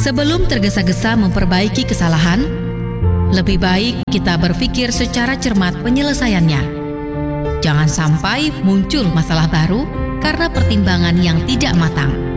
Sebelum tergesa-gesa memperbaiki kesalahan, lebih baik kita berpikir secara cermat penyelesaiannya. Jangan sampai muncul masalah baru karena pertimbangan yang tidak matang.